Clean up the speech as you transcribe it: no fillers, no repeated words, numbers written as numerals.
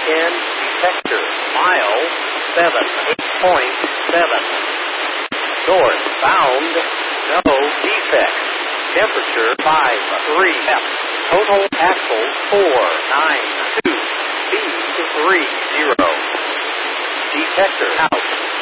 10 detector. Mile 7.7. Northbound, no defects. Temperature 53 F. Total axles 492. Speed 30. Detector out.